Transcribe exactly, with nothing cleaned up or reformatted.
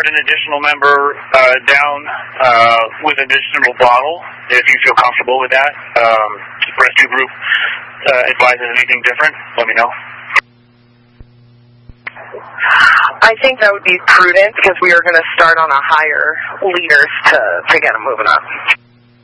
an additional member uh, down uh, with an additional bottle, if you feel comfortable with that. Um, if rescue group uh, advises anything different, let me know. I think that would be prudent because we are going to start on a higher leaders to, to get them moving up.